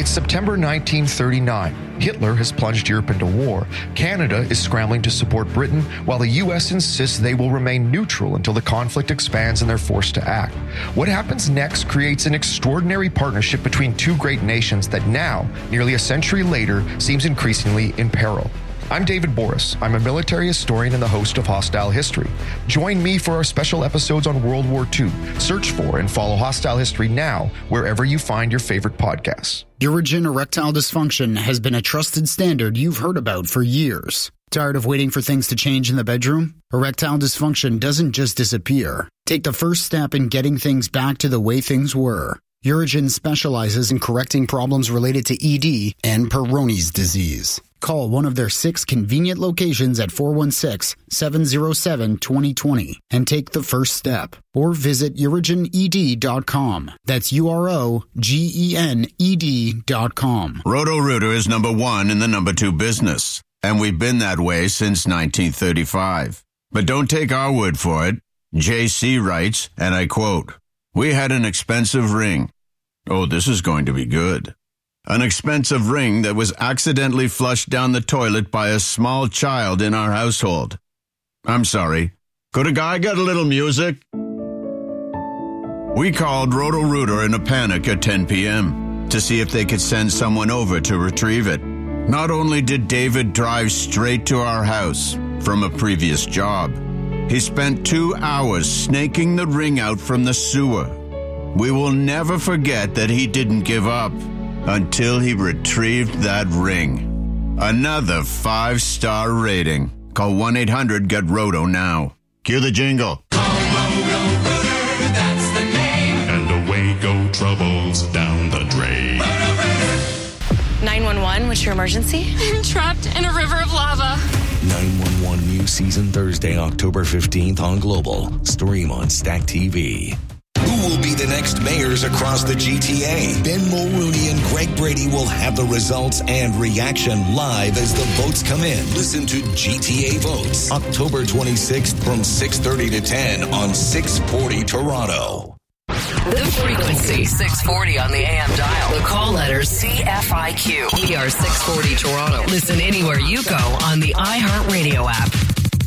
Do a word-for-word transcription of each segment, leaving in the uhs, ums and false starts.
It's September nineteen thirty-nine. Hitler has plunged Europe into war. Canada is scrambling to support Britain, while the U S insists they will remain neutral until the conflict expands and they're forced to act. What happens next creates an extraordinary partnership between two great nations that now, nearly a century later, seems increasingly in peril. I'm David Boris. I'm a military historian and the host of Hostile History. Join me for our special episodes on World War Two. Search for and follow Hostile History now, wherever you find your favorite podcasts. Urigen erectile dysfunction has been a trusted standard you've heard about for years. Tired of waiting for things to change in the bedroom? Erectile dysfunction doesn't just disappear. Take the first step in getting things back to the way things were. Urigen specializes in correcting problems related to E D and Peyronie's disease. Call one of their six convenient locations at four one six, seven zero seven, two zero two zero and take the first step. Or visit urigen e d dot com. That's U R O G E N E D dot com. Roto-Rooter is number one in the number two business, and we've been that way since nineteen thirty-five. But don't take our word for it. J C writes, and I quote, "We had an expensive ring. Oh, this is going to be good. An expensive ring that was accidentally flushed down the toilet by a small child in our household. I'm sorry. Could a guy get a little music?" We called Roto-Rooter in a panic at ten p.m. to see if they could send someone over to retrieve it. Not only did David drive straight to our house from a previous job, he spent two hours snaking the ring out from the sewer. We will never forget that he didn't give up until he retrieved that ring. Another five-star rating. Call one eight hundred get roto now. Cue the jingle. Call Roto-Rooter, that's the name. And away go troubles down the drain. nine one one, what's your emergency? I'm trapped in a river of lava. nine one one new season Thursday, October fifteenth on Global. Stream on Stack T V. Who will be the next mayors across the G T A? Ben Mulrooney and Greg Brady will have the results and reaction live as the votes come in. Listen to G T A Votes, October twenty-sixth from six thirty to ten on six forty Toronto. The frequency, six forty on the A M dial. The call letters, C F I Q. We are six forty Toronto. Listen anywhere you go on the iHeartRadio app.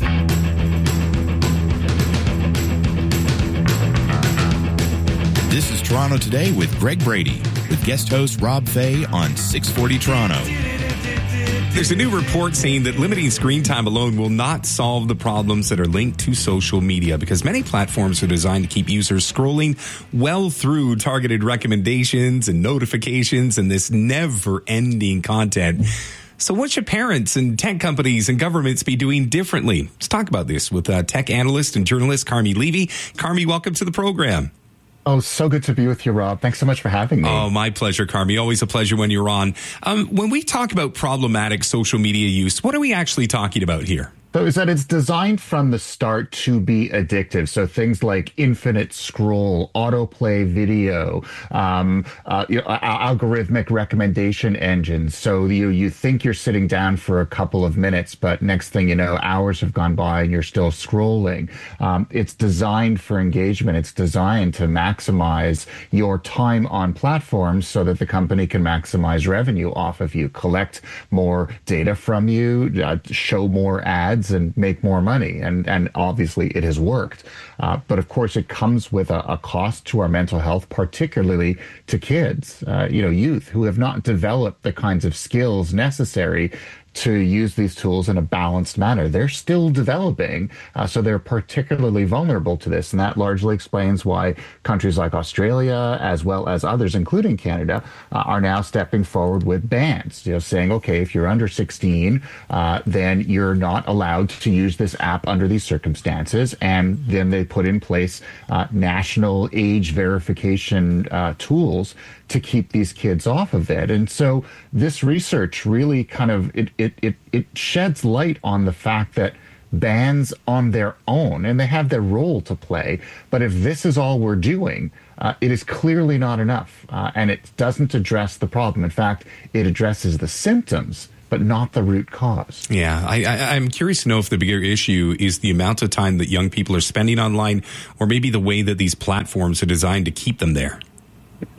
This is Toronto Today with Greg Brady, with guest host Rob Fay on six forty Toronto. There's a new report saying that limiting screen time alone will not solve the problems that are linked to social media, because many platforms are designed to keep users scrolling well through targeted recommendations and notifications and this never-ending content. So what should parents and tech companies and governments be doing differently? Let's talk about this with uh, tech analyst and journalist Carmi Levy. Carmi, welcome to the program. Oh, so good to be with you, Rob. Thanks so much for having me. Oh, my pleasure, Carmi. Always a pleasure when you're on. Um, when we talk about problematic social media use, what are we actually talking about here? So is that it's designed from the start to be addictive. So things like infinite scroll, autoplay video, um, uh, you know, algorithmic recommendation engines. So you you think you're sitting down for a couple of minutes, but next thing you know, hours have gone by and you're still scrolling. Um, it's designed for engagement. It's designed to maximize your time on platforms so that the company can maximize revenue off of you, collect more data from you, uh, show more ads, and make more money. And and obviously it has worked. Uh, but of course, it comes with a, a cost to our mental health, particularly to kids, uh, you know, youth who have not developed the kinds of skills necessary to use these tools in a balanced manner. They're still developing, uh, so they're particularly vulnerable to this. And that largely explains why countries like Australia, as well as others, including Canada, uh, are now stepping forward with bans, you know, saying, okay, if you're under sixteen, uh, then you're not allowed to use this app under these circumstances. And then they put in place uh, national age verification uh, tools to keep these kids off of it. And so this research really kind of, it, it, it, it sheds light on the fact that bans on their own, and they have their role to play, but if this is all we're doing, uh, it is clearly not enough, uh, and it doesn't address the problem. In fact, it addresses the symptoms, but not the root cause. Yeah, I, I, I'm curious to know if the bigger issue is the amount of time that young people are spending online, or maybe the way that these platforms are designed to keep them there.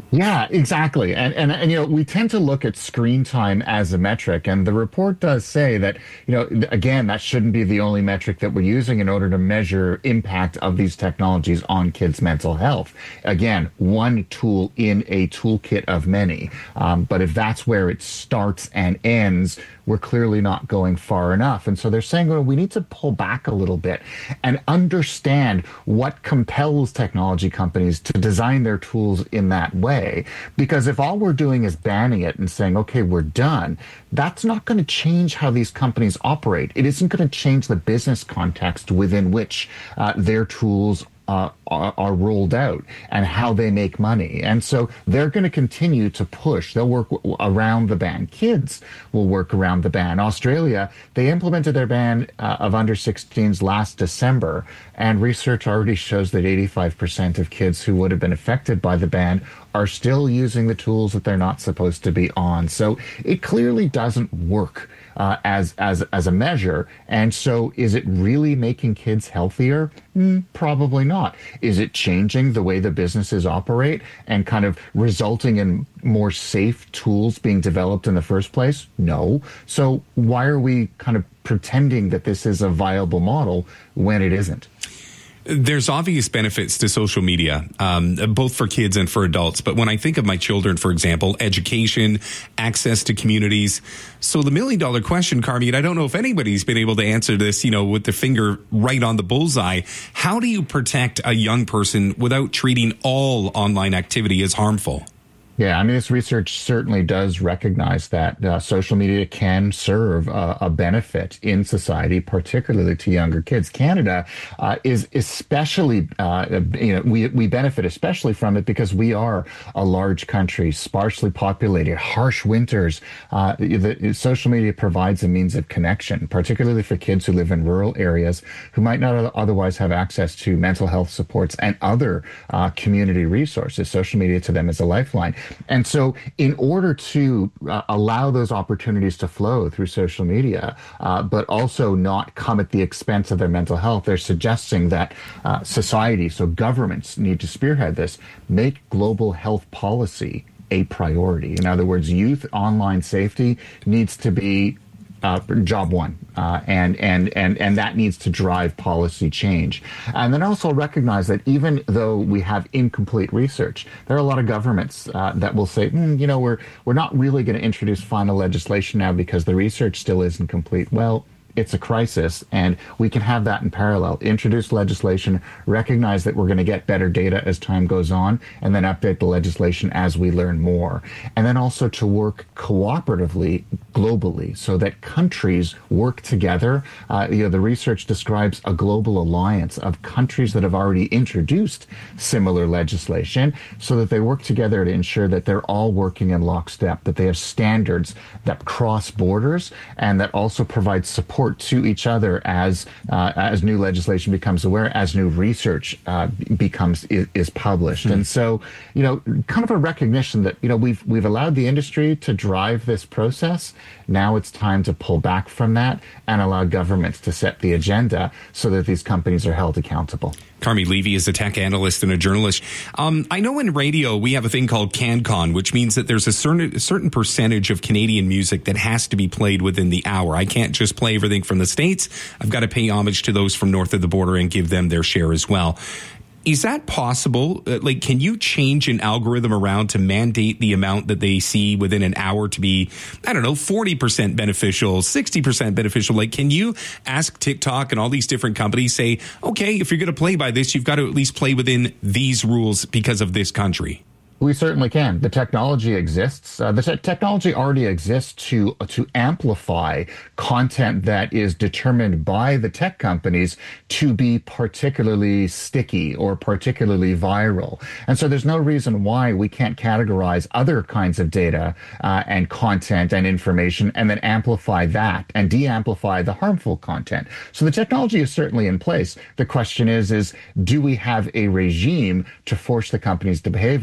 Yeah, exactly. And, and, and, you know, we tend to look at screen time as a metric. And the report does say that, you know, again, that shouldn't be the only metric that we're using in order to measure impact of these technologies on kids' mental health. Again, one tool in a toolkit of many. Um, but if that's where it starts and ends, we're clearly not going far enough. And so they're saying, well, we need to pull back a little bit and understand what compels technology companies to design their tools in that way. Because if all we're doing is banning it and saying, okay, we're done, that's not going to change how these companies operate. It isn't going to change the business context within which uh, their tools Uh, are, are rolled out and how they make money. And so they're going to continue to push. They'll work w- around the ban. Kids will work around the ban. Australia, they implemented their ban uh, of under sixteens last December, and research already shows that eighty-five percent of kids who would have been affected by the ban are still using the tools that they're not supposed to be on. So it clearly doesn't work uh, as as as a measure. And so is it really making kids healthier? Mm, probably not. Is it changing the way the businesses operate and kind of resulting in more safe tools being developed in the first place? No. So why are we kind of pretending that this is a viable model when it isn't? There's obvious benefits to social media, um, both for kids and for adults. But when I think of my children, for example, education, access to communities. So the million dollar question, Carmi, and I don't know if anybody's been able to answer this, you know, with their finger right on the bullseye. How do you protect a young person without treating all online activity as harmful? Yeah, I mean, this research certainly does recognize that uh, social media can serve uh, a benefit in society, particularly to younger kids. Canada uh, is especially, uh, you know, we we benefit especially from it because we are a large country, sparsely populated, harsh winters. Uh, the, social media provides a means of connection, particularly for kids who live in rural areas who might not otherwise have access to mental health supports and other uh, community resources. Social media to them is a lifeline. And so in order to uh, allow those opportunities to flow through social media, uh, but also not come at the expense of their mental health, they're suggesting that uh, society, so governments need to spearhead this, make global health policy a priority. In other words, youth online safety needs to be Uh, job one, uh, and and and and that needs to drive policy change. And then also recognize that even though we have incomplete research, there are a lot of governments uh, that will say, mm, you know, we're we're not really going to introduce final legislation now because the research still isn't complete. Well, it's a crisis, and we can have that in parallel. Introduce legislation, recognize that we're going to get better data as time goes on, and then update the legislation as we learn more. And then also to work cooperatively globally so that countries work together. Uh, you know, the research describes a global alliance of countries that have already introduced similar legislation so that they work together to ensure that they're all working in lockstep, that they have standards that cross borders and that also provide support to each other as uh, as new legislation becomes aware, as new research uh, becomes is, is published. Mm. And so, you know, kind of a recognition that, you know, we've we've allowed the industry to drive this process. Now it's time to pull back from that and allow governments to set the agenda so that these companies are held accountable. Carmi Levy is a tech analyst and a journalist. Um, I know in radio we have a thing called CanCon, which means that there's a certain, a certain percentage of Canadian music that has to be played within the hour. I can't just play everything from the States. I've got to pay homage to those from north of the border and give them their share as well. Is that possible? Like, can you change an algorithm around to mandate the amount that they see within an hour to be, I don't know, forty percent beneficial, sixty percent beneficial? Like, can you ask TikTok and all these different companies, say, okay, if you're going to play by this, you've got to at least play within these rules because of this country? We certainly can. The technology exists. Uh, the te- technology already exists to to amplify content that is determined by the tech companies to be particularly sticky or particularly viral. And so there's no reason why we can't categorize other kinds of data uh, and content and information and then amplify that and de-amplify the harmful content. So the technology is certainly in place. The question is, is do we have a regime to force the companies to behave in this way?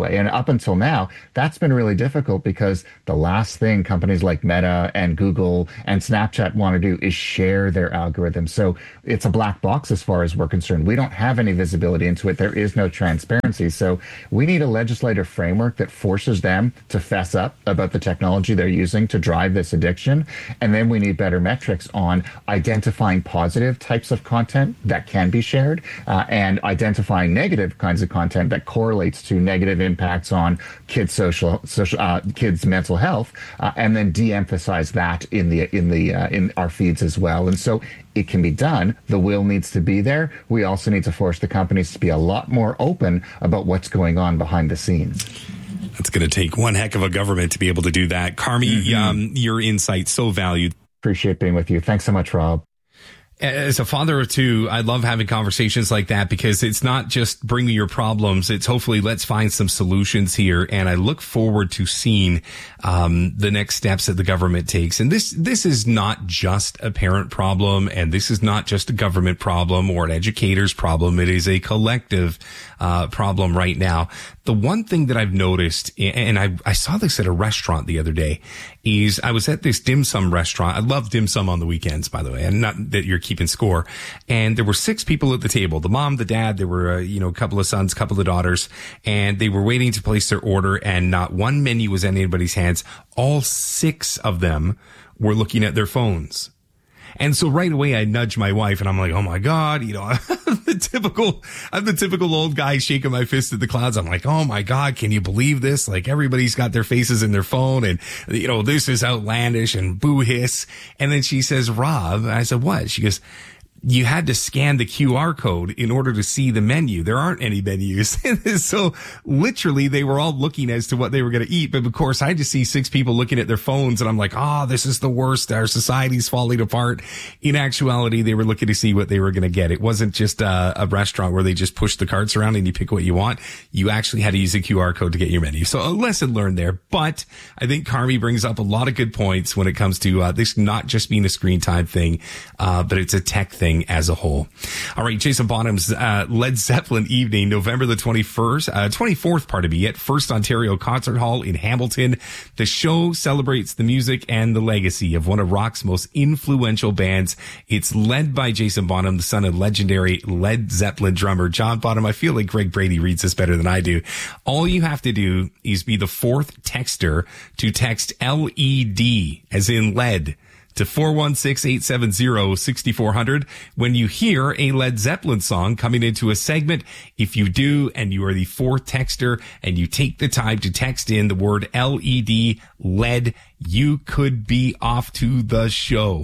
display. And up until now, that's been really difficult because the last thing companies like Meta and Google and Snapchat want to do is share their algorithms. So it's a black box as far as we're concerned. We don't have any visibility into it. There is no transparency. So we need a legislative framework that forces them to fess up about the technology they're using to drive this addiction. And then we need better metrics on identifying positive types of content that can be shared uh, and identifying negative kinds of content that correlates to negative impacts on kids' social, social uh, kids' mental health, uh, and then de-emphasize that in the in the uh, in our feeds as well. And so it can be done. The will needs to be there. We also need to force the companies to be a lot more open about what's going on behind the scenes. It's going to take one heck of a government to be able to do that. Carmi, mm-hmm. um, your insight so valued. Appreciate being with you. Thanks so much, Rob. As a father of two, I love having conversations like that because it's not just bring me your problems. It's hopefully let's find some solutions here. And I look forward to seeing um, the next steps that the government takes. And this this is not just a parent problem, and this is not just a government problem or an educator's problem. It is a collective uh, problem right now. The one thing that I've noticed, and I, I saw this at a restaurant the other day, is I was at this dim sum restaurant. I love dim sum on the weekends, by the way, and not that you're keeping score. And there were six people at the table, the mom, the dad, there were, uh, you know, a couple of sons, a couple of daughters, and they were waiting to place their order, and not one menu was in anybody's hands. All six of them were looking at their phones. And so right away I nudge my wife and I'm like, oh my God, you know, I'm the typical, I'm the typical old guy shaking my fist at the clouds. I'm like, oh my God, can you believe this? Like everybody's got their faces in their phone and, you know, this is outlandish and boo hiss. And then she says, Rob, I said, what? She goes, you had to scan the Q R code in order to see the menu. There aren't any menus. So literally they were all looking as to what they were going to eat. But of course I just see six people looking at their phones and I'm like, oh, this is the worst. Our society's falling apart. In actuality, they were looking to see what they were going to get. It wasn't just a, a restaurant where they just push the carts around and you pick what you want. You actually had to use a Q R code to get your menu. So a lesson learned there. But I think Carmi brings up a lot of good points when it comes to uh, this not just being a screen time thing, uh, but it's a tech thing as a whole. All right, Jason Bonham's uh, Led Zeppelin evening, November the twenty-first, uh, twenty-fourth, pardon me, at First Ontario Concert Hall in Hamilton. The show celebrates the music and the legacy of one of rock's most influential bands. It's led by Jason Bonham, the son of legendary Led Zeppelin drummer John Bonham. I feel like Greg Brady reads this better than I do. All you have to do is be the fourth texter to text L E D, as in lead, to four one six, eight seven zero, six four zero zero when you hear a Led Zeppelin song coming into a segment. If you do, and you are the fourth texter, and you take the time to text in the word L E D, lead, you could be off to the show.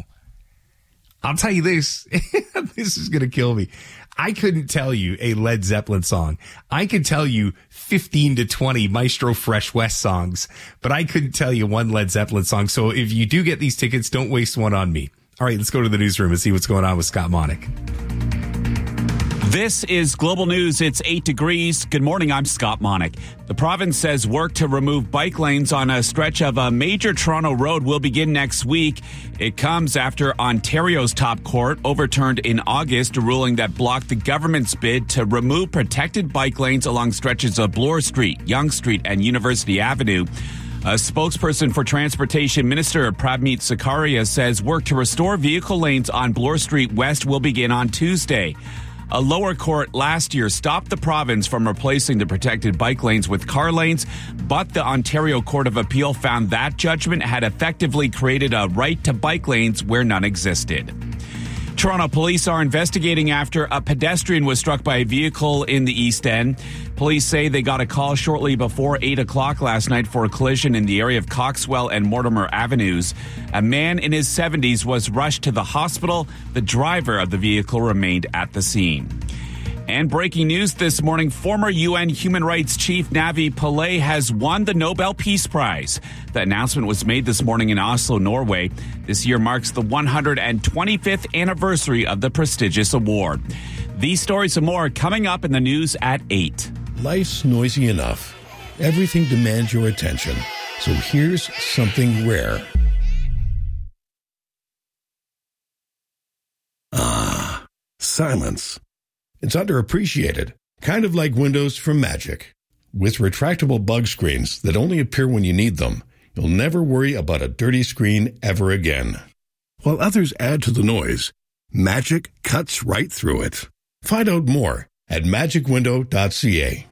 I'll tell you this, this is going to kill me. I couldn't tell you a Led Zeppelin song. I could tell you fifteen to twenty Maestro Fresh West songs, but I couldn't tell you one Led Zeppelin song. So if you do get these tickets, don't waste one on me. All right, let's go to the newsroom and see what's going on with Scott Monick. This is Global News. It's eight degrees. Good morning. I'm Scott Monick. The province says work to remove bike lanes on a stretch of a major Toronto road will begin next week. It comes after Ontario's top court overturned in August a ruling that blocked the government's bid to remove protected bike lanes along stretches of Bloor Street, Yonge Street, and University Avenue. A spokesperson for Transportation Minister Prabmeet Sarkaria says work to restore vehicle lanes on Bloor Street West will begin on Tuesday. A lower court last year stopped the province from replacing the protected bike lanes with car lanes, but the Ontario Court of Appeal found that judgment had effectively created a right to bike lanes where none existed. Toronto police are investigating after a pedestrian was struck by a vehicle in the East End. Police say they got a call shortly before eight o'clock last night for a collision in the area of Coxwell and Mortimer Avenues. A man in his seventies was rushed to the hospital. The driver of the vehicle remained at the scene. And breaking news this morning, former U N Human Rights Chief Navi Pillay has won the Nobel Peace Prize. The announcement was made this morning in Oslo, Norway. This year marks the one hundred twenty-fifth anniversary of the prestigious award. These stories and more coming up in the news at eight. Life's noisy enough. Everything demands your attention. So here's something rare. Ah, silence. It's underappreciated, kind of like windows from Magic. With retractable bug screens that only appear when you need them, you'll never worry about a dirty screen ever again. While others add to the noise, Magic cuts right through it. Find out more at magic window dot c a.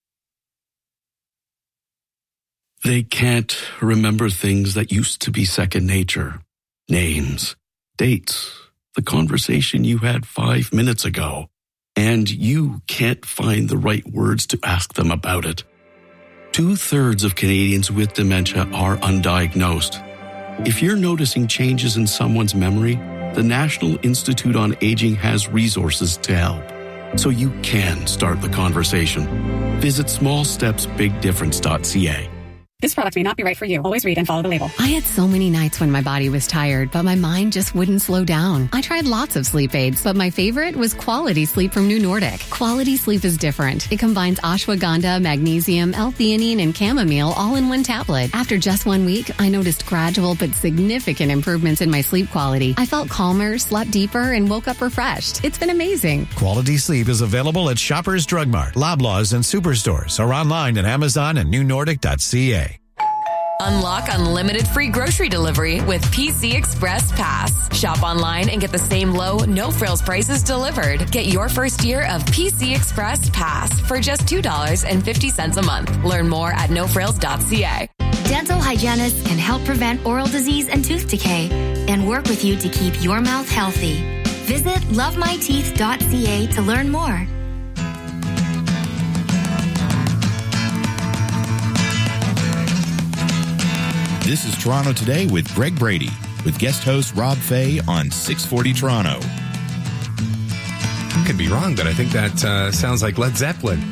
They can't remember things that used to be second nature. Names, dates, the conversation you had five minutes ago. And you can't find the right words to ask them about it. Two-thirds of Canadians with dementia are undiagnosed. If you're noticing changes in someone's memory, the National Institute on Aging has resources to help, so you can start the conversation. Visit small steps big difference dot c a. This product may not be right for you. Always read and follow the label. I had so many nights when my body was tired, but my mind just wouldn't slow down. I tried lots of sleep aids, but my favorite was Quality Sleep from New Nordic. Quality Sleep is different. It combines ashwagandha, magnesium, L-theanine, and chamomile all in one tablet. After just one week, I noticed gradual but significant improvements in my sleep quality. I felt calmer, slept deeper, and woke up refreshed. It's been amazing. Quality Sleep is available at Shoppers Drug Mart, Loblaws, and Superstores, or online at Amazon and new nordic dot c a. Unlock unlimited free grocery delivery with P C Express Pass. Shop online and get the same low, no-frills prices delivered. Get your first year of P C Express Pass for just two dollars and fifty cents a month. Learn more at no frills dot c a. Dental hygienists can help prevent oral disease and tooth decay and work with you to keep your mouth healthy. Visit love my teeth dot c a to learn more. This is Toronto Today with Greg Brady, with guest host Rob Fay on six forty Toronto. Could be wrong, but I think that uh, sounds like Led Zeppelin.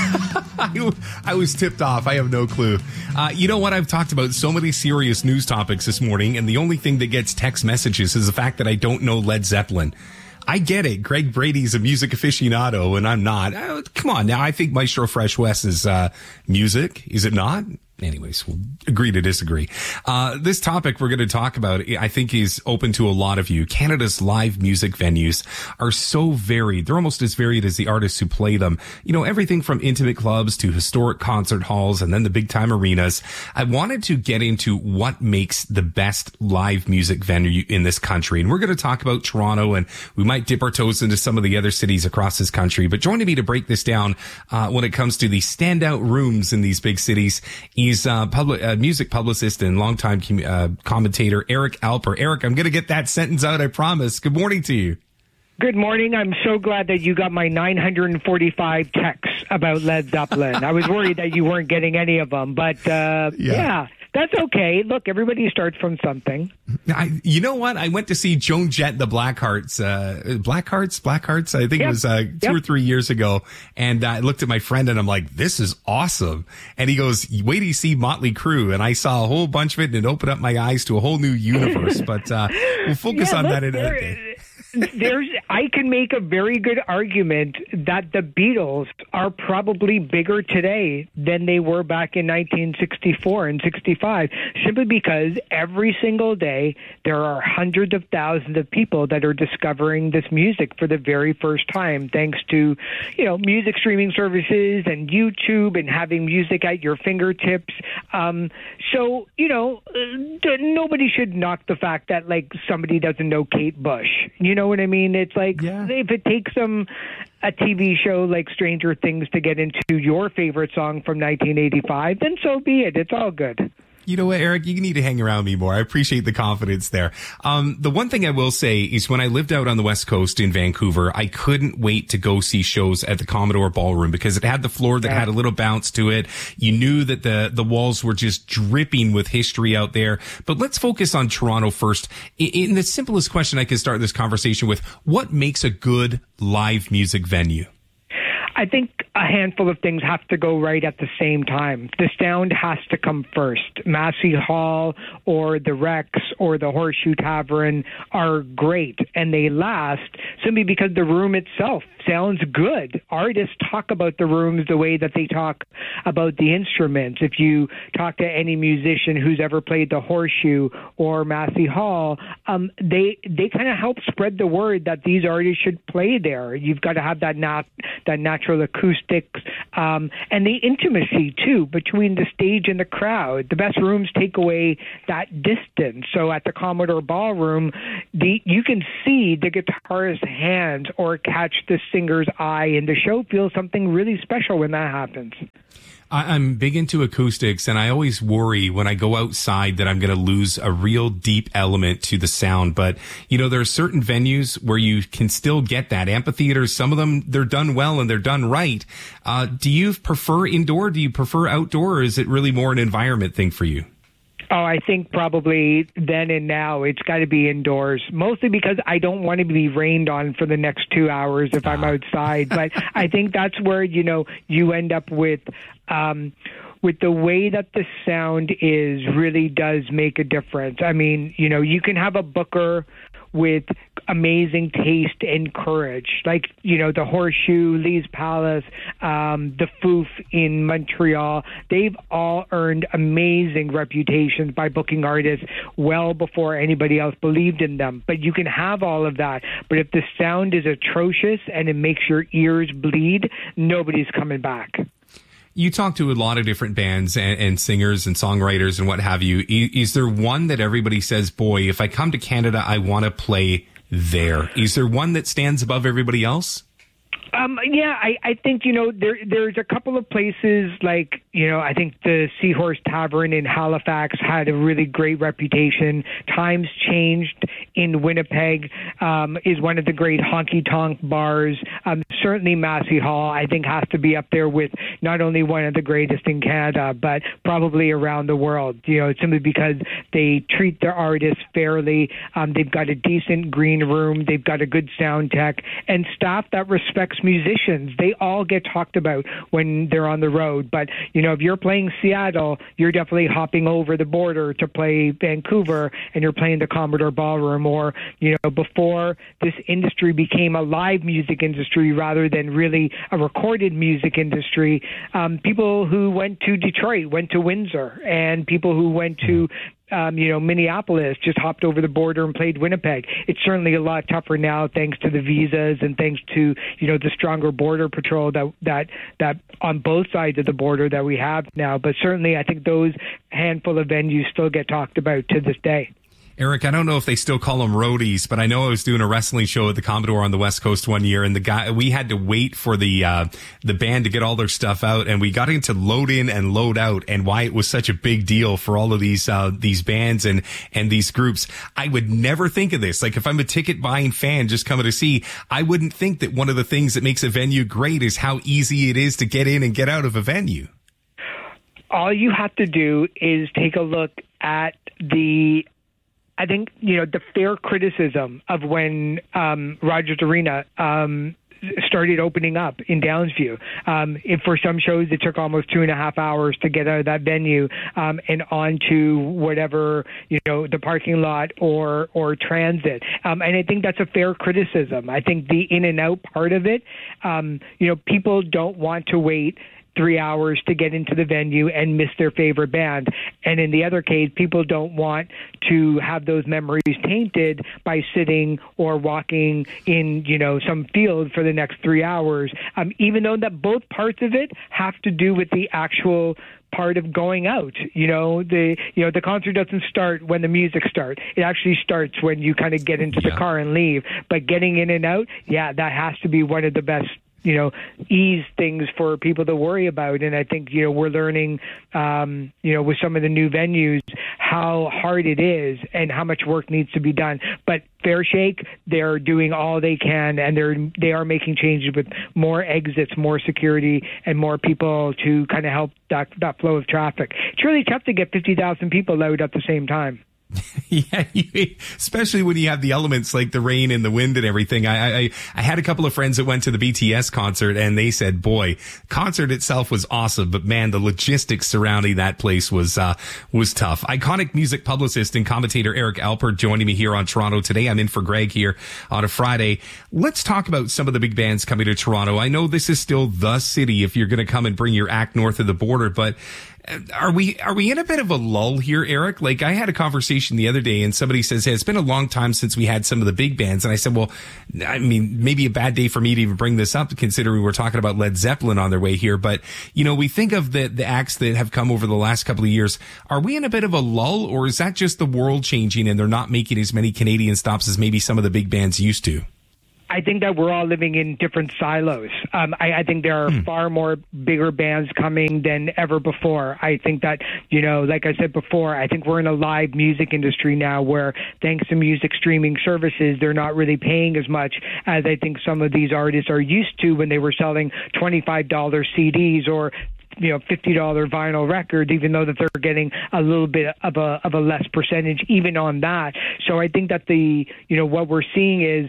I, I was tipped off. I have no clue. Uh, you know what? I've talked about so many serious news topics this morning, and the only thing that gets text messages is the fact that I don't know Led Zeppelin. I get it. Greg Brady's a music aficionado, and I'm not. Oh, come on now. I think Maestro Fresh West is uh, music. Is it not? Anyways, we'll agree to disagree. Uh, this topic we're going to talk about, I think, is open to a lot of you. Canada's live music venues are so varied. They're almost as varied as the artists who play them. You know, everything from intimate clubs to historic concert halls and then the big time arenas. I wanted to get into what makes the best live music venue in this country. And we're going to talk about Toronto, and we might dip our toes into some of the other cities across this country. But joining me to break this down, uh, when it comes to the standout rooms in these big cities, He's uh, public, uh, music publicist and longtime com- uh, commentator, Eric Alper. Eric, I'm going to get that sentence out, I promise. Good morning to you. Good morning. I'm so glad that you got my nine hundred forty-five texts about Led Zeppelin. I was worried that you weren't getting any of them, but uh, yeah. yeah. That's okay. Look, everybody starts from something. I, you know what? I went to see Joan Jett, the Blackhearts, uh, Blackhearts, Blackhearts. I think yep. it was uh, two yep. or three years ago. And uh, I looked at my friend and I'm like, this is awesome. And he goes, wait till you see Motley Crue. And I saw a whole bunch of it, and it opened up my eyes to a whole new universe. But uh, we'll focus yeah, on look, that in another day. There's, I can make a very good argument that the Beatles are probably bigger today than they were back in nineteen sixty-four and sixty-five, simply because every single day there are hundreds of thousands of people that are discovering this music for the very first time, thanks to, you know, music streaming services and YouTube and having music at your fingertips. Um, so, you know, uh, nobody should knock the fact that, like, somebody doesn't know Kate Bush. You know what I mean? It's like, yeah. if it takes them a T V show like Stranger Things to get into your favorite song from nineteen eighty-five, then so be it. It's all good. You know what, Eric? You need to hang around me more. I appreciate the confidence there. Um, the one thing I will say is when I lived out on the West Coast in Vancouver, I couldn't wait to go see shows at the Commodore Ballroom because it had the floor that yeah. had a little bounce to it. You knew that the, the walls were just dripping with history out there. But let's focus on Toronto first. In, in the simplest question I can start this conversation with, what makes a good live music venue? I think a handful of things have to go right at the same time. The sound has to come first. Massey Hall or the Rex or the Horseshoe Tavern are great, and they last simply because the room itself sounds good. Artists talk about the rooms the way that they talk about the instruments. If you talk to any musician who's ever played the Horseshoe or Massey Hall, um, they they kind of help spread the word that these artists should play there. You've got to have that nat- that natural acoustic acoustics, um, and the intimacy, too, between the stage and the crowd. The best rooms take away that distance. So at the Commodore Ballroom, the, you can see the guitarist's hands or catch the singer's eye, and the show feels something really special when that happens. I'm big into acoustics, and I always worry when I go outside that I'm going to lose a real deep element to the sound. But, you know, there are certain venues where you can still get that. Amphitheaters, some of them, they're done well and they're done right. Uh, do you prefer indoor? Do you prefer outdoor? Or is it really more an environment thing for you? Oh, I think probably then and now it's got to be indoors, mostly because I don't want to be rained on for the next two hours if I'm outside. But I think that's where, you know, you end up with um, with the way that the sound is really does make a difference. I mean, you know, you can have a booker with amazing taste and courage, like, you know, the Horseshoe, Lee's Palace, um, the Foof in Montreal. They've all earned amazing reputations by booking artists well before anybody else believed in them. But you can have all of that. But if the sound is atrocious and it makes your ears bleed, nobody's coming back. You talk to a lot of different bands and, and singers and songwriters and what have you. Is there one that everybody says, boy, if I come to Canada, I want to play there? Is there one that stands above everybody else? Um, yeah, I, I think, you know, there there's a couple of places like, you know, I think the Seahorse Tavern in Halifax had a really great reputation. Times Changed in Winnipeg um, is one of the great honky-tonk bars. Um, certainly Massey Hall, I think, has to be up there with not only one of the greatest in Canada, but probably around the world, you know, simply because they treat their artists fairly. Um, they've got a decent green room. They've got a good sound tech and staff that respects musicians. They all get talked about when they're on the road. But, you know, if you're playing Seattle, you're definitely hopping over the border to play Vancouver and you're playing the Commodore Ballroom. Or, you know, before this industry became a live music industry rather than really a recorded music industry, um, people who went to Detroit went to Windsor, and people who went to Um, you know, Minneapolis just hopped over the border and played Winnipeg. It's certainly a lot tougher now thanks to the visas and thanks to, you know, the stronger border patrol that that that on both sides of the border that we have now. But certainly I think those handful of venues still get talked about to this day. Eric, I don't know if they still call them roadies, but I know I was doing a wrestling show at the Commodore on the West Coast one year, and the guy, we had to wait for the uh, the band to get all their stuff out, and we got into load in and load out, and why it was such a big deal for all of these uh, these bands and and these groups. I would never think of this. Like, if I'm a ticket buying fan just coming to see, I wouldn't think that one of the things that makes a venue great is how easy it is to get in and get out of a venue. All you have to do is take a look at the I think, you know, the fair criticism of when um, Rogers Arena um, started opening up in Downsview. Um, if for some shows, it took almost two and a half hours to get out of that venue um, and onto whatever, you know, the parking lot or or transit. Um, and I think that's a fair criticism. I think the in and out part of it, um, you know, people don't want to wait three hours to get into the venue and miss their favorite band. And in the other case, people don't want to have those memories tainted by sitting or walking in, you know, some field for the next three hours. Um, even though that both parts of it have to do with the actual part of going out. You know, the you know the concert doesn't start when the music starts. It actually starts when you kind of get into yeah. the car and leave. But getting in and out, yeah, that has to be one of the best, you know, ease things for people to worry about. And I think, you know, we're learning, um, you know, with some of the new venues, how hard it is and how much work needs to be done. But Fair Shake, they're doing all they can, and they're, they are making changes with more exits, more security, and more people to kind of help that, that flow of traffic. It's really tough to get fifty thousand people out at the same time. Yeah, you, especially when you have the elements like the rain and the wind and everything. I, I I had a couple of friends that went to the B T S concert, and they said, boy, concert itself was awesome, but man, the logistics surrounding that place was uh was tough. Iconic music publicist and commentator Eric Alpert joining me here on Toronto today. I'm in for Greg here on a Friday. Let's talk about some of the big bands coming to Toronto. I know this is still the city if you're going to come and bring your act north of the border, but Are we are we in a bit of a lull here, Eric? Like, I had a conversation the other day and somebody says, hey, it's been a long time since we had some of the big bands. And I said, well, I mean, maybe a bad day for me to even bring this up, considering we're talking about Led Zeppelin on their way here. But, you know, we think of the, the acts that have come over the last couple of years. Are we in a bit of a lull, or is that just the world changing and they're not making as many Canadian stops as maybe some of the big bands used to? I think that we're all living in different silos. Um, I, I think there are hmm. far more bigger bands coming than ever before. I think that, you know, like I said before, I think we're in a live music industry now where, thanks to music streaming services, they're not really paying as much as I think some of these artists are used to when they were selling twenty-five dollars C Ds or you know, fifty dollars vinyl records, even though that they're getting a little bit of a of a less percentage even on that. So I think that the, you know, what we're seeing is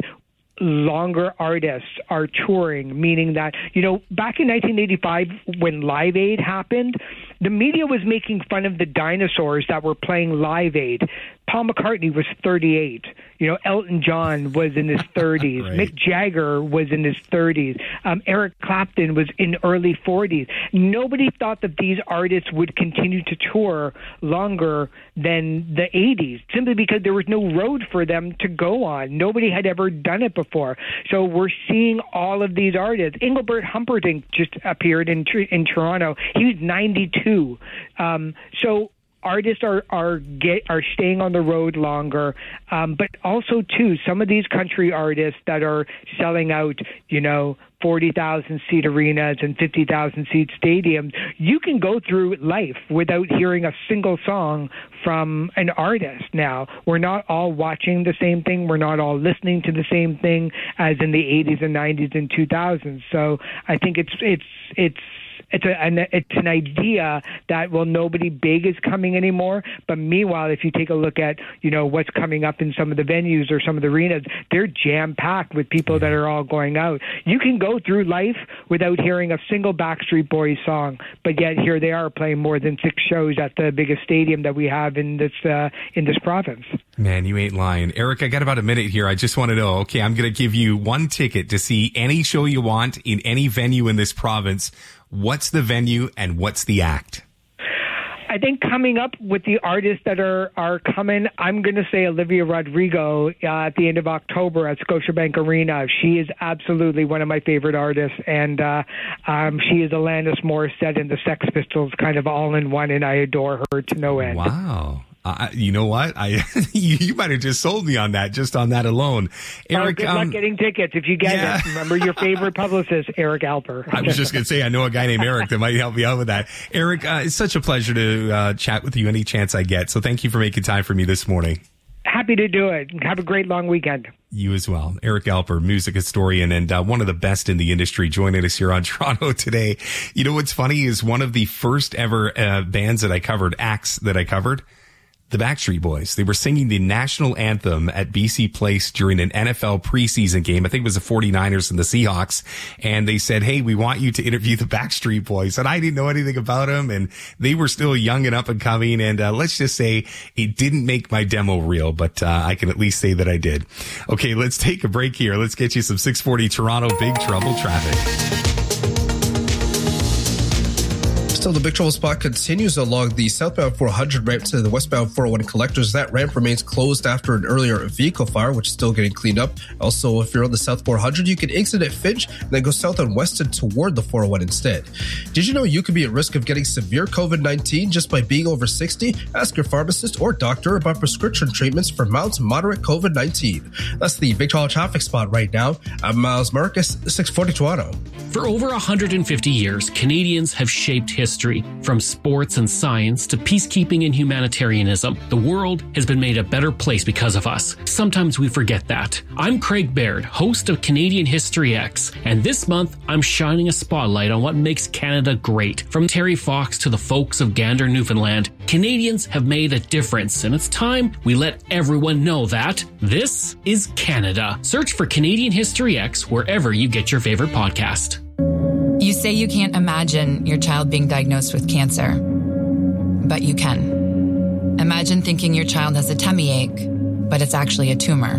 longer artists are touring, meaning that, you know, back in nineteen eighty-five when Live Aid happened, the media was making fun of the dinosaurs that were playing Live Aid. Paul McCartney was thirty-eight. You know, Elton John was in his thirties. Right. Mick Jagger was in his thirties. Um, Eric Clapton was in early forties. Nobody thought that these artists would continue to tour longer than the eighties, simply because there was no road for them to go on. Nobody had ever done it before. So we're seeing all of these artists. Engelbert Humperdinck just appeared in in Toronto. He was ninety-two. Um, so artists are are get are staying on the road longer, um, but also too some of these country artists that are selling out, you know, forty thousand seat arenas and fifty thousand seat stadiums. You can go through life without hearing a single song from an artist. Now, we're not all watching the same thing. We're not all listening to the same thing as in the eighties and nineties and two thousands. So I think it's it's it's. It's, a, an, it's an idea that, well, nobody big is coming anymore. But meanwhile, if you take a look at, you know, what's coming up in some of the venues or some of the arenas, they're jam-packed with people that are all going out. You can go through life without hearing a single Backstreet Boys song, but yet here they are playing more than six shows at the biggest stadium that we have in this uh, in this province. Man, you ain't lying. Eric, I got about a minute here. I just want to know, okay, I'm going to give you one ticket to see any show you want in any venue in this province. What's the venue and what's the act? I think coming up with the artists that are, are coming, I'm going to say Olivia Rodrigo uh, at the end of October at Scotiabank Arena. She is absolutely one of my favorite artists, and uh, um, she is Alanis Morissette and the Sex Pistols kind of all in one, and I adore her to no end. Wow. Uh, you know what? I you, you might have just sold me on that, just on that alone. Eric, oh, good um, luck getting tickets if you get yeah. it. Remember your favorite publicist, Eric Alper. I was just going to say, I know a guy named Eric that might help me out with that. Eric, uh, it's such a pleasure to uh, chat with you any chance I get. So thank you for making time for me this morning. Happy to do it. Have a great long weekend. You as well. Eric Alper, music historian and uh, one of the best in the industry, joining us here on Toronto today. You know what's funny is one of the first ever uh, bands that I covered, acts that I covered, the Backstreet Boys. They were singing the national anthem at B C Place during an N F L preseason game. I think it was the forty-niners and the Seahawks. And they said, hey, we want you to interview the Backstreet Boys. And I didn't know anything about them. And they were still young and up and coming. And uh, let's just say it didn't make my demo reel, but uh, I can at least say that I did. Okay, let's take a break here. Let's get you some six forty Toronto Big Trouble traffic. Still, the Big Trouble spot continues along the southbound four hundred ramp to the westbound four oh one collectors. That ramp remains closed after an earlier vehicle fire, which is still getting cleaned up. Also, if you're on the south four hundred, you can exit at Finch and then go south on Weston toward the four oh one instead. Did you know you could be at risk of getting severe COVID nineteen just by being over sixty? Ask your pharmacist or doctor about prescription treatments for mild to moderate COVID nineteen. That's the Big Trouble traffic spot right now. I'm Miles Marcus, six forty Toronto. For over one hundred fifty years, Canadians have shaped history. From sports and science to peacekeeping and humanitarianism, the world has been made a better place because of us. Sometimes we forget that. I'm Craig Baird, host of Canadian History X, and this month I'm shining a spotlight on what makes Canada great. From Terry Fox to the folks of Gander, Newfoundland, Canadians have made a difference, and it's time we let everyone know that this is Canada. Search for Canadian History X wherever you get your favorite podcast. You say you can't imagine your child being diagnosed with cancer, but you can. Imagine thinking your child has a tummy ache, but it's actually a tumor.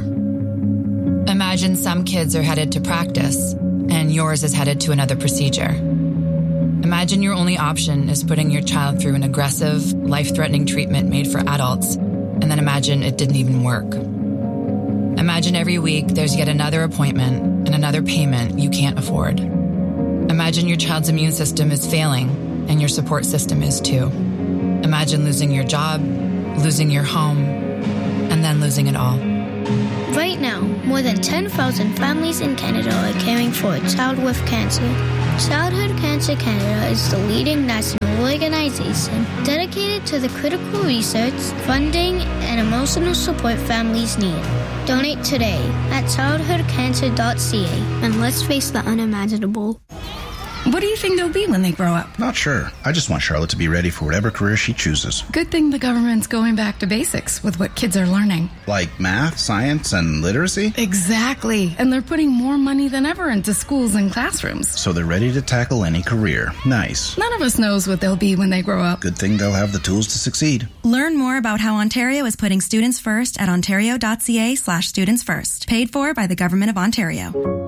Imagine some kids are headed to practice, and yours is headed to another procedure. Imagine your only option is putting your child through an aggressive, life-threatening treatment made for adults, and then imagine it didn't even work. Imagine every week there's yet another appointment and another payment you can't afford. Imagine your child's immune system is failing, and your support system is too. Imagine losing your job, losing your home, and then losing it all. Right now, more than ten thousand families in Canada are caring for a child with cancer. Childhood Cancer Canada is the leading national organization dedicated to the critical research, funding, and emotional support families need. Donate today at childhood cancer dot c a and let's face the unimaginable. What do you think they'll be when they grow up? Not sure. I just want Charlotte to be ready for whatever career she chooses. Good thing the government's going back to basics with what kids are learning. Like math, science, and literacy? Exactly. And they're putting more money than ever into schools and classrooms. So they're ready to tackle any career. Nice. None of us knows what they'll be when they grow up. Good thing they'll have the tools to succeed. Learn more about how Ontario is putting students first at ontario dot c a slash students first. Paid for by the Government of Ontario.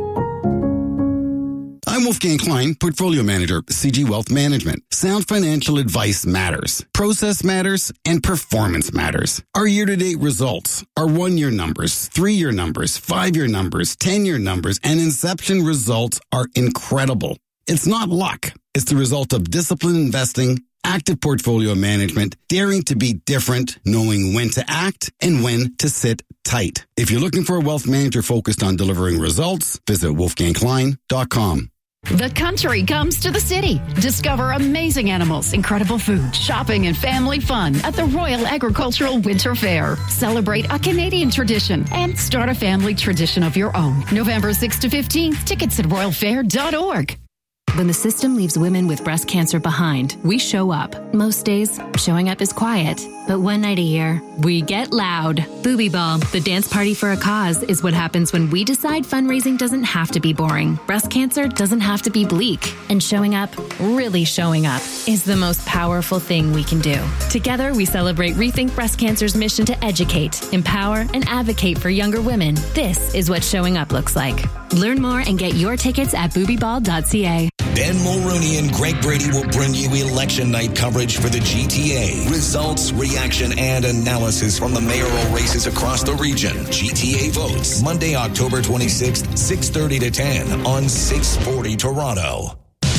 I'm Wolfgang Klein, Portfolio Manager, C G Wealth Management. Sound financial advice matters. Process matters, and performance matters. Our year-to-date results, our one-year numbers, three-year numbers, five-year numbers, ten-year numbers, and inception results are incredible. It's not luck. It's the result of disciplined investing, active portfolio management, daring to be different, knowing when to act and when to sit tight. If you're looking for a wealth manager focused on delivering results, visit wolfgang klein dot com. The country comes to the city. Discover amazing animals, incredible food, shopping, and family fun at the Royal Agricultural Winter Fair. Celebrate a Canadian tradition and start a family tradition of your own. November sixth to fifteenth. Tickets at royal fair dot org. When the system leaves women with breast cancer behind, we show up. Most days, showing up is quiet. But one night a year, we get loud. Booby Ball, the dance party for a cause, is what happens when we decide fundraising doesn't have to be boring. Breast cancer doesn't have to be bleak. And showing up, really showing up, is the most powerful thing we can do. Together, we celebrate Rethink Breast Cancer's mission to educate, empower, and advocate for younger women. This is what showing up looks like. Learn more and get your tickets at booby ball dot c a. Ben Mulrooney and Greg Brady will bring you election night coverage for the G T A. Results, reaction, and analysis from the mayoral races across the region. G T A Votes, Monday, October twenty-sixth, six thirty to ten on six forty Toronto.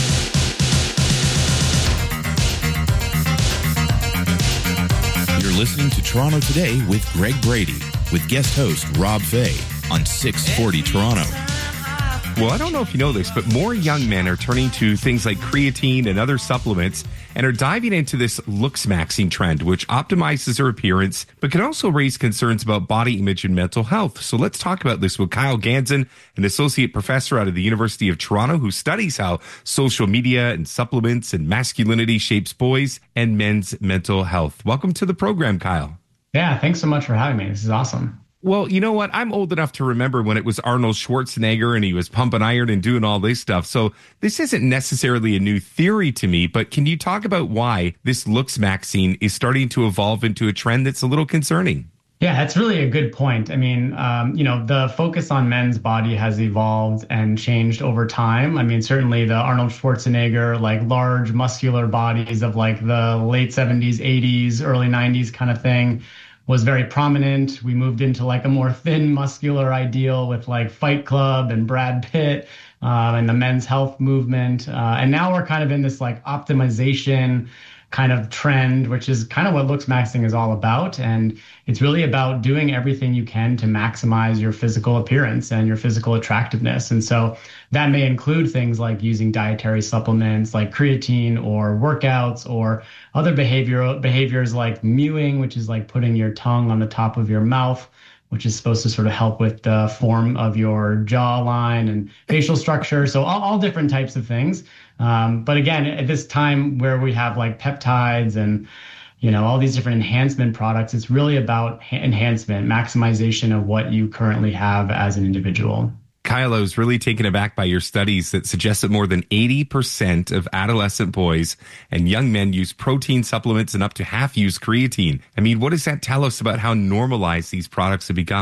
You're listening to Toronto Today with Greg Brady, with guest host Rob Fay on six forty Toronto. Well, I don't know if you know this, but more young men are turning to things like creatine and other supplements and are diving into this looks maxing trend, which optimizes their appearance, but can also raise concerns about body image and mental health. So let's talk about this with Kyle Ganson, an associate professor out of the University of Toronto who studies how social media and supplements and masculinity shapes boys and men's mental health. Welcome to the program, Kyle. Yeah, thanks so much for having me. This is awesome. Well, you know what? I'm old enough to remember when it was Arnold Schwarzenegger and he was pumping iron and doing all this stuff. So this isn't necessarily a new theory to me, but can you talk about why this looks maxing is starting to evolve into a trend that's a little concerning? Yeah, that's really a good point. I mean, um, you know, the focus on men's body has evolved and changed over time. I mean, certainly the Arnold Schwarzenegger, like large muscular bodies of like the late seventies, eighties, early nineties kind of thing was very prominent. We moved into like a more thin, muscular ideal with like Fight Club and Brad Pitt uh, and the men's health movement. Uh, and now we're kind of in this like optimization kind of trend, which is kind of what looks maxing is all about. And it's really about doing everything you can to maximize your physical appearance and your physical attractiveness. And so that may include things like using dietary supplements like creatine or workouts or other behavioral behaviors like mewing, which is like putting your tongue on the top of your mouth, which is supposed to sort of help with the form of your jawline and facial structure. So all, all different types of things. Um, but again, at this time where we have like peptides and, you know, all these different enhancement products, it's really about ha- enhancement, maximization of what you currently have as an individual. Kyle, I was really taken aback by your studies that suggest that more than eighty percent of adolescent boys and young men use protein supplements and up to half use creatine. I mean, what does that tell us about how normalized these products have become?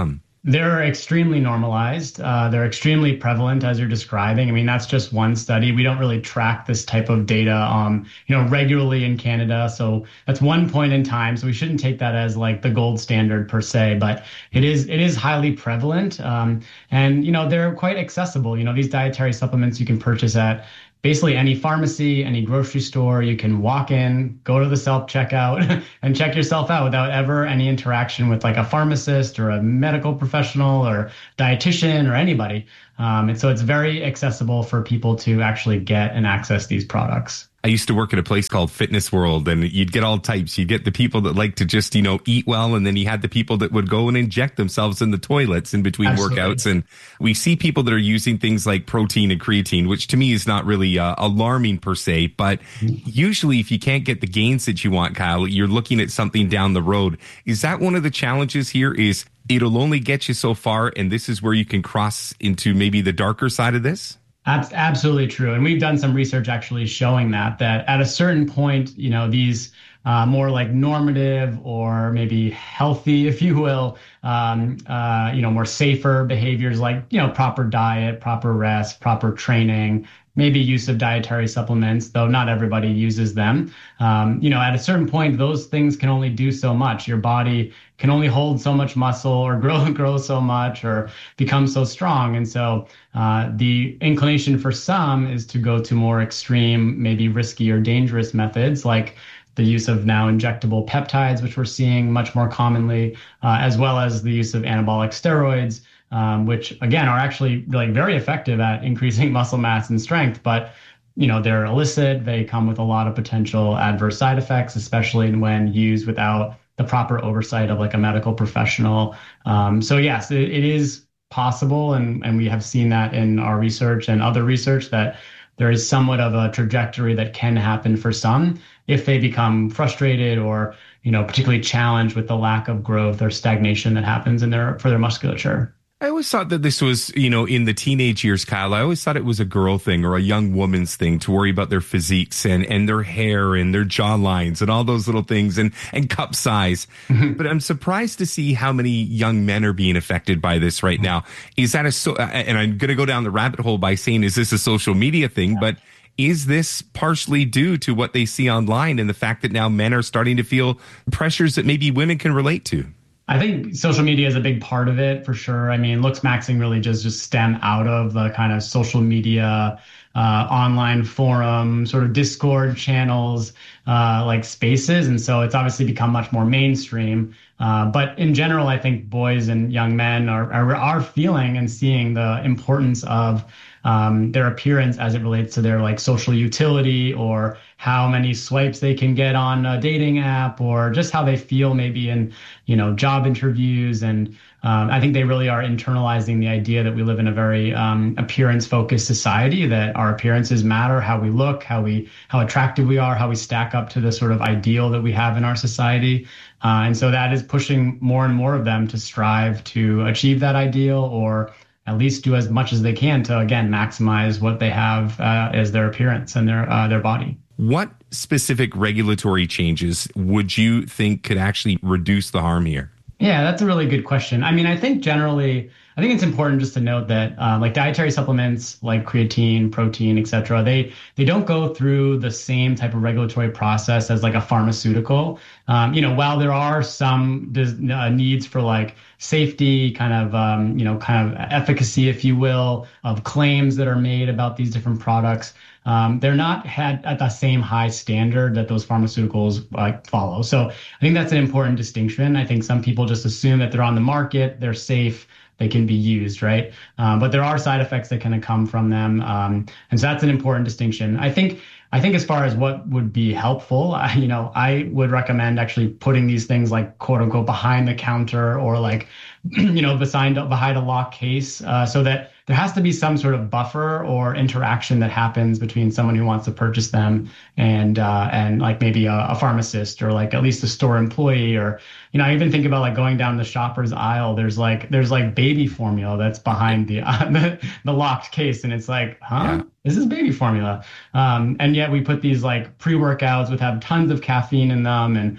They're extremely normalized. Uh, they're extremely prevalent, as you're describing. I mean, that's just one study. We don't really track this type of data, um, you know, regularly in Canada. So that's one point in time. So we shouldn't take that as like the gold standard per se, but it is it is highly prevalent. Um, and you know, they're quite accessible. You know, these dietary supplements you can purchase at basically any pharmacy, any grocery store. You can walk in, go to the self-checkout and check yourself out without ever any interaction with like a pharmacist or a medical professional or dietitian or anybody. Um, and so it's very accessible for people to actually get and access these products. I used to work at a place called Fitness World, and you'd get all types. You'd get the people that like to just, you know, eat well, and then you had the people that would go and inject themselves in the toilets in between Absolutely. workouts. And we see people that are using things like protein and creatine, which to me is not really uh, alarming per se. But usually if you can't get the gains that you want, Kyle, you're looking at something down the road. Is that one of the challenges here is it'll only get you so far, and this is where you can cross into maybe the darker side of this? Absolutely true. And we've done some research actually showing that, that at a certain point, you know, these uh, more like normative or maybe healthy, if you will, um, uh, you know, more safer behaviors like, you know, proper diet, proper rest, proper training, maybe use of dietary supplements, though not everybody uses them. Um, you know, at a certain point, those things can only do so much. Your body can only hold so much muscle or grow grow so much or become so strong. And so uh, the inclination for some is to go to more extreme, maybe risky or dangerous methods like the use of now injectable peptides, which we're seeing much more commonly, uh, as well as the use of anabolic steroids, Um, which again are actually like very effective at increasing muscle mass and strength, but you know they're illicit. They come with a lot of potential adverse side effects, especially when used without the proper oversight of like a medical professional. Um, so yes, it, it is possible, and and we have seen that in our research and other research that there is somewhat of a trajectory that can happen for some if they become frustrated or you know particularly challenged with the lack of growth or stagnation that happens in their for their musculature. I always thought that this was, you know, in the teenage years, Kyle, I always thought it was a girl thing or a young woman's thing to worry about their physiques and, and their hair and their jaw lines and all those little things and, and cup size. Mm-hmm. But I'm surprised to see how many young men are being affected by this right now. Is that a, so, and I'm going to go down the rabbit hole by saying, is this a social media thing? But is this partially due to what they see online and the fact that now men are starting to feel pressures that maybe women can relate to? I think social media is a big part of it for sure. I mean, looks maxing really does just stem out of the kind of social media, uh, online forum, sort of Discord channels, uh, like spaces. And so it's obviously become much more mainstream. Uh, but in general, I think boys and young men are, are, are feeling and seeing the importance of Um, their appearance as it relates to their like social utility or how many swipes they can get on a dating app or just how they feel maybe in, you know, job interviews. And um, I think they really are internalizing the idea that we live in a very um, appearance focused society, that our appearances matter, how we look, how we, how attractive we are, how we stack up to the sort of ideal that we have in our society. Uh, and so that is pushing more and more of them to strive to achieve that ideal or at least do as much as they can to, again, maximize what they have uh, as their appearance and their uh, their body. What specific regulatory changes would you think could actually reduce the harm here? Yeah, that's a really good question. I mean, I think generally, I think it's important just to note that uh, like dietary supplements like creatine, protein, et cetera, they they don't go through the same type of regulatory process as like a pharmaceutical. Um, you know, while there are some des- uh, needs for like safety, kind of, um, you know, kind of efficacy, if you will, of claims that are made about these different products, um, they're not had at the same high standard that those pharmaceuticals uh, follow. So I think that's an important distinction. I think some people just assume that they're on the market, they're safe, they can be used, right? Um, but there are side effects that kind of come from them. Um, and so that's an important distinction. I think I think as far as what would be helpful, I, you know, I would recommend actually putting these things like quote unquote behind the counter or like, you know, behind, behind a lock case uh, so that there has to be some sort of buffer or interaction that happens between someone who wants to purchase them and uh, and like maybe a, a pharmacist or like at least a store employee. Or, you know, I even think about like going down the shopper's aisle. There's like there's like baby formula that's behind the uh, the, the locked case, and it's like, huh? Yeah. This is baby formula. Um, and yet we put these like pre-workouts which have tons of caffeine in them and,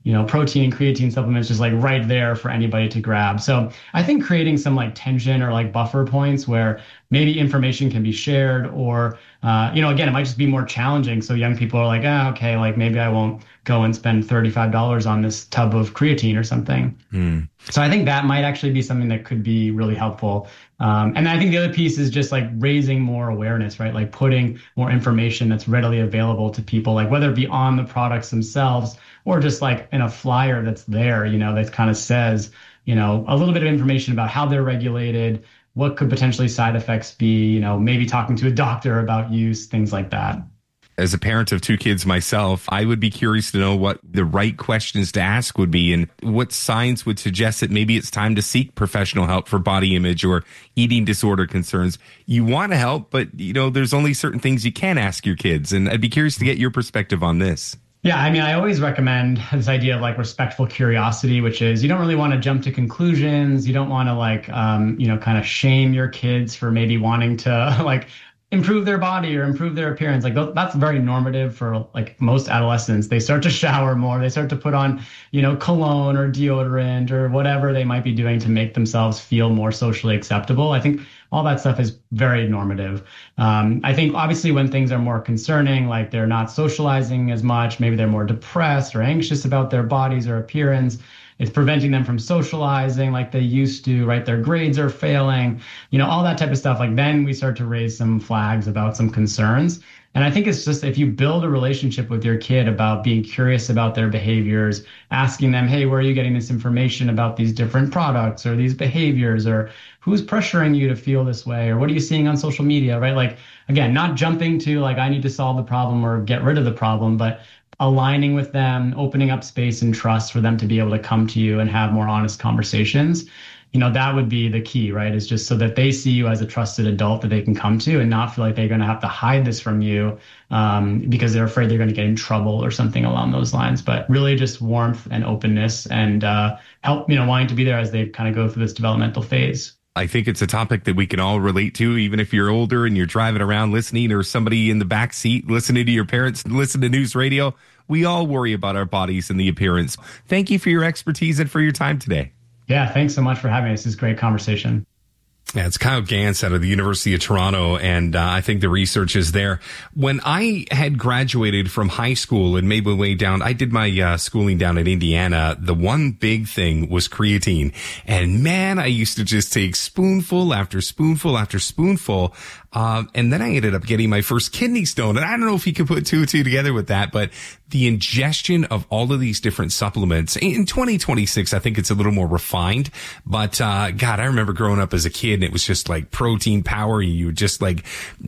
you know, protein and creatine supplements just like right there for anybody to grab. So I think creating some like tension or like buffer points where maybe information can be shared, or, uh, you know, again, it might just be more challenging. So young people are like, ah, okay, like maybe I won't go and spend thirty-five dollars on this tub of creatine or something. Mm. So I think that might actually be something that could be really helpful. Um, and I think the other piece is just like raising more awareness, right? Like putting more information that's readily available to people, like whether it be on the products themselves or just like in a flyer that's there, you know, that kind of says, you know, a little bit of information about how they're regulated, what could potentially side effects be, you know, maybe talking to a doctor about use, things like that. As a parent of two kids myself, I would be curious to know what the right questions to ask would be and what signs would suggest that maybe it's time to seek professional help for body image or eating disorder concerns. You want to help, but, you know, there's only certain things you can ask your kids. And I'd be curious to get your perspective on this. Yeah, I mean, I always recommend this idea of like respectful curiosity, which is you don't really want to jump to conclusions. You don't want to like, um, you know, kind of shame your kids for maybe wanting to like improve their body or improve their appearance. Like that's very normative for like most adolescents. They start to shower more. They start to put on, you know, cologne or deodorant or whatever they might be doing to make themselves feel more socially acceptable. I think all that stuff is very normative. Um, I think obviously when things are more concerning, like they're not socializing as much, maybe they're more depressed or anxious about their bodies or appearance, it's preventing them from socializing like they used to, right? Their grades are failing, you know, all that type of stuff. Like then we start to raise some flags about some concerns. And I think it's just if you build a relationship with your kid about being curious about their behaviors, asking them, hey, where are you getting this information about these different products or these behaviors, or who's pressuring you to feel this way, or what are you seeing on social media, right? Like, again, not jumping to like, I need to solve the problem or get rid of the problem, but aligning with them, opening up space and trust for them to be able to come to you and have more honest conversations. You know, that would be the key, right? Is just so that they see you as a trusted adult that they can come to and not feel like they're going to have to hide this from you um, because they're afraid they're going to get in trouble or something along those lines. But really just warmth and openness and uh, help, you know, wanting to be there as they kind of go through this developmental phase. I think it's a topic that we can all relate to, even if you're older and you're driving around listening, or somebody in the back seat listening to your parents listen to news radio. We all worry about our bodies and the appearance. Thank you for your expertise and for your time today. Yeah, thanks so much for having us. This is a great conversation. Yeah, it's Kyle Gantz out of the University of Toronto, and uh, I think the research is there. When I had graduated from high school and made my way down, I did my uh, schooling down in Indiana. The one big thing was creatine. And man, I used to just take spoonful after spoonful after spoonful. Um, and then I ended up getting my first kidney stone. And I don't know if you could put two and two together with that, but the ingestion of all of these different supplements in twenty twenty-six, I think it's a little more refined. But, uh, God, I remember growing up as a kid and it was just like protein power. You would just like,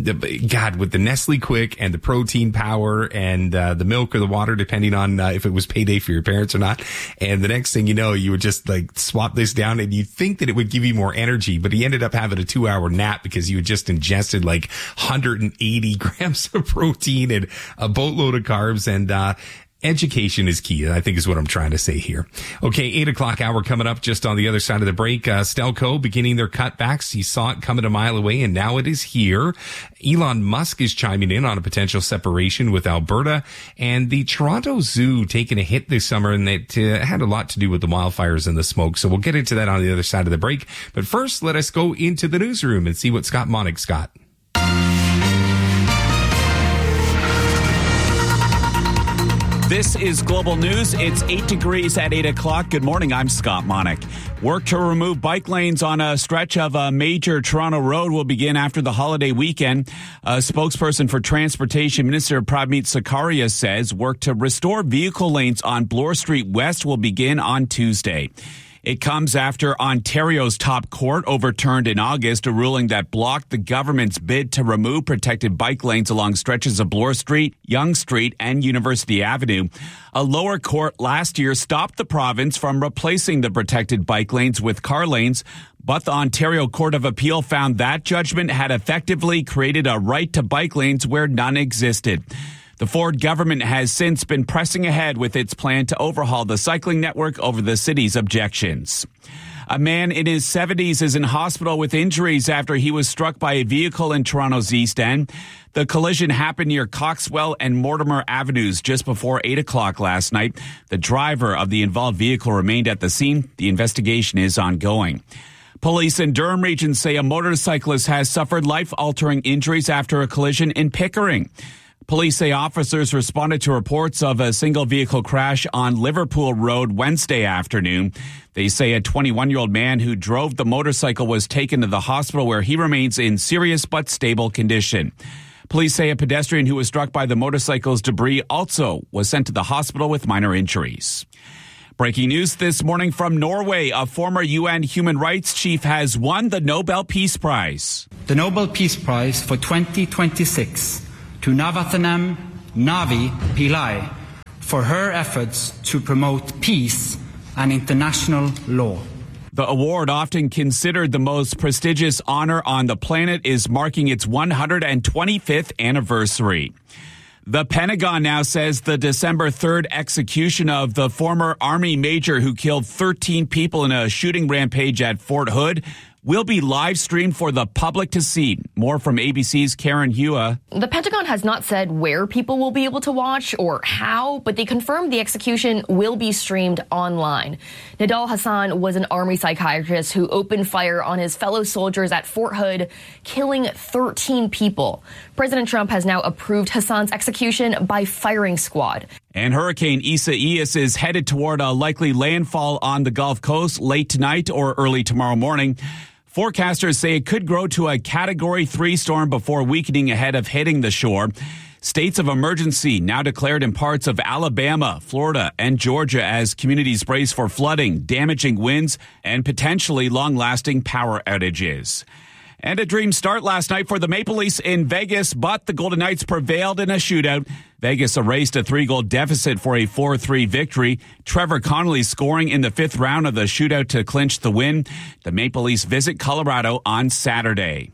God, with the Nestle Quick and the protein power and, uh, the milk or the water, depending on, uh, if it was payday for your parents or not. And the next thing you know, you would just like swap this down and you'd think that it would give you more energy, but he ended up having a two hour nap because you had just ingested like one hundred eighty grams of protein and a boatload of carbs. And, uh, education is key, I think is what I'm trying to say here. Okay, eight o'clock hour coming up just on the other side of the break. Uh, Stelco beginning their cutbacks. You saw it coming a mile away, and now it is here. Elon Musk is chiming in on a potential separation with Alberta, and the Toronto Zoo taking a hit this summer, and it uh, had a lot to do with the wildfires and the smoke. So we'll get into that on the other side of the break. But first, let us go into the newsroom and see what Scott Monik's got. This is Global News. It's eight degrees at eight o'clock. Good morning. I'm Scott Monik. Work to remove bike lanes on a stretch of a major Toronto road will begin after the holiday weekend. A spokesperson for Transportation Minister Pramit Sarkaria says work to restore vehicle lanes on Bloor Street West will begin on Tuesday. It comes after Ontario's top court overturned in August a ruling that blocked the government's bid to remove protected bike lanes along stretches of Bloor Street, Yonge Street, and University Avenue. A lower court last year stopped the province from replacing the protected bike lanes with car lanes, but the Ontario Court of Appeal found that judgment had effectively created a right to bike lanes where none existed. The Ford government has since been pressing ahead with its plan to overhaul the cycling network over the city's objections. A man in his seventies is in hospital with injuries after he was struck by a vehicle in Toronto's East End. The collision happened near Coxwell and Mortimer Avenues just before eight o'clock last night. The driver of the involved vehicle remained at the scene. The investigation is ongoing. Police in Durham Region say a motorcyclist has suffered life-altering injuries after a collision in Pickering. Police say officers responded to reports of a single vehicle crash on Liverpool Road Wednesday afternoon. They say a twenty-one-year-old man who drove the motorcycle was taken to the hospital where he remains in serious but stable condition. Police say a pedestrian who was struck by the motorcycle's debris also was sent to the hospital with minor injuries. Breaking news this morning from Norway. A former U N human rights chief has won the Nobel Peace Prize. The Nobel Peace Prize for twenty twenty-six to Navathanam Navi Pillai for her efforts to promote peace and international law. The award, often considered the most prestigious honor on the planet, is marking its one hundred twenty-fifth anniversary. The Pentagon now says the December third execution of the former Army major who killed thirteen people in a shooting rampage at Fort Hood will be live streamed for the public to see. More from A B C's Karen Hua. The Pentagon has not said where people will be able to watch or how, but they confirmed the execution will be streamed online. Nidal Hassan was an Army psychiatrist who opened fire on his fellow soldiers at Fort Hood, killing thirteen people. President Trump has now approved Hassan's execution by firing squad. And Hurricane Isaias is headed toward a likely landfall on the Gulf Coast late tonight or early tomorrow morning. Forecasters say it could grow to a Category three storm before weakening ahead of hitting the shore. States of emergency now declared in parts of Alabama, Florida, and Georgia as communities brace for flooding, damaging winds, and potentially long-lasting power outages. And a dream start last night for the Maple Leafs in Vegas, but the Golden Knights prevailed in a shootout. Vegas erased a three-goal deficit for a four three victory. Trevor Connolly scoring in the fifth round of the shootout to clinch the win. The Maple Leafs visit Colorado on Saturday.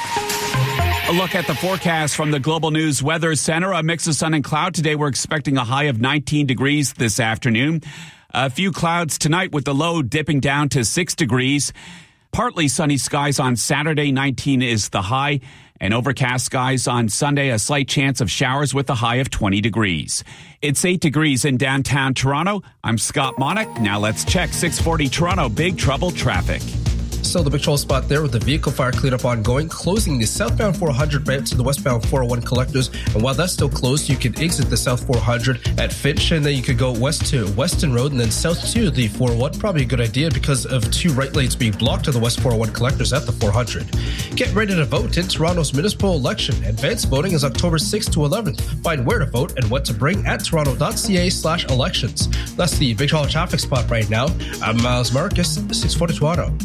A look at the forecast from the Global News Weather Center. A mix of sun and cloud today. We're expecting a high of nineteen degrees this afternoon. A few clouds tonight with the low dipping down to six degrees. Partly sunny skies on Saturday, nineteen is the high, and overcast skies on Sunday, a slight chance of showers with a high of twenty degrees. It's eight degrees in downtown Toronto. I'm Scott Monick. Now let's check six forty Toronto Big Trouble traffic. So the big trouble spot there with the vehicle fire cleanup ongoing, closing the southbound four hundred ramp to the westbound four oh one collectors. And while that's still closed, you can exit the south four hundred at Finch, and then you could go west to Weston Road and then south to the four oh one. Probably a good idea because of two right lanes being blocked to the west four oh one collectors at the four hundred. Get ready to vote in Toronto's municipal election. Advanced voting is October sixth to eleventh. Find where to vote and what to bring at toronto.ca slash elections. That's the big trouble traffic spot right now. I'm Miles Marcus, six forty Toronto.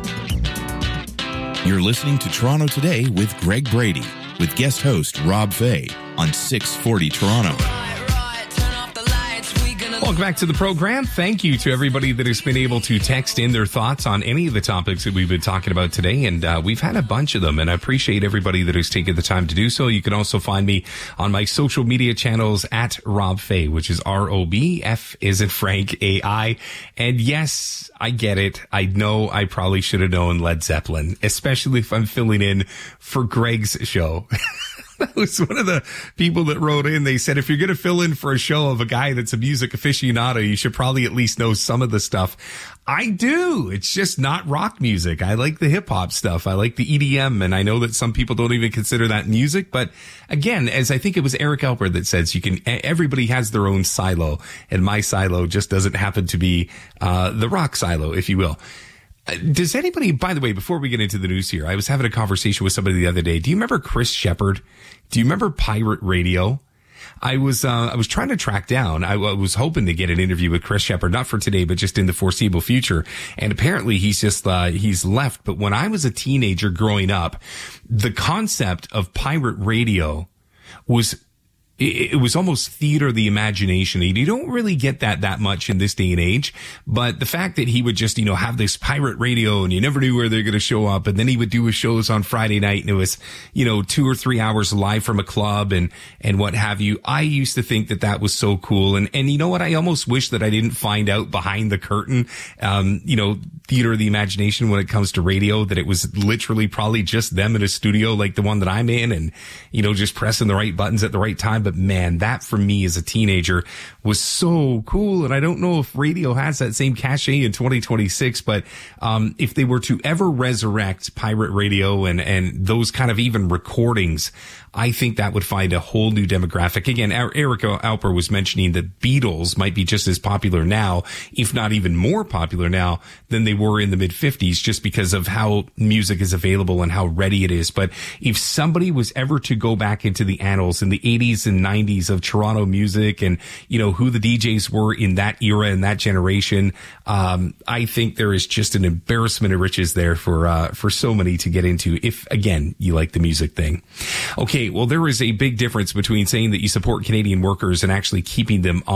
You're listening to Toronto Today with Greg Brady, with guest host Rob Fay on six forty Toronto. Welcome back to the program. Thank you to everybody that has been able to text in their thoughts on any of the topics that we've been talking about today. And uh, we've had a bunch of them, and I appreciate everybody that has taken the time to do so. You can also find me on my social media channels at Rob Fay, which is R O B, F is it Frank, A I. And yes, I get it. I know I probably should have known Led Zeppelin, especially if I'm filling in for Greg's show. That was one of the people that wrote in. They said, if you're going to fill in for a show of a guy that's a music aficionado, you should probably at least know some of the stuff. I do. It's just not rock music. I like the hip hop stuff. I like the E D M. And I know that some people don't even consider that music. But again, as I think it was Eric Alper that says, you can, everybody has their own silo, and my silo just doesn't happen to be, uh, the rock silo, if you will. Does anybody, by the way, before we get into the news here, I was having a conversation with somebody the other day. Do you remember Chris Shepard? Do you remember Pirate Radio? I was, uh, I was trying to track down. I, I was hoping to get an interview with Chris Shepard, not for today, but just in the foreseeable future. And apparently he's just, uh, he's left. But when I was a teenager growing up, the concept of pirate radio was it, it was almost theater of the imagination. You don't really get that that much in this day and age. But the fact that he would just, you know, have this pirate radio and you never knew where they're going to show up. And then he would do his shows on Friday night and it was, you know, two or three hours live from a club and, and what have you. I used to think that that was so cool. And, and you know what? I almost wish that I didn't find out behind the curtain, um, you know, theater of the imagination when it comes to radio, that it was literally probably just them in a studio like the one that I'm in and, you know, just pressing the right buttons at the right time. But man, that for me as a teenager was so cool. And I don't know if radio has that same cachet in twenty twenty-six, but, um, if they were to ever resurrect pirate radio and, and those kind of even recordings, I think that would find a whole new demographic. Again, Erica Alper was mentioning that Beatles might be just as popular now, if not even more popular now than they were in the mid fifties, just because of how music is available and how ready it is. But if somebody was ever to go back into the annals in the eighties and nineties of Toronto music and, you know, who the D Js were in that era and that generation, um, I think there is just an embarrassment of riches there for, uh, for so many to get into if, again, you like the music thing. Okay. Well, there is a big difference between saying that you support Canadian workers and actually keeping them on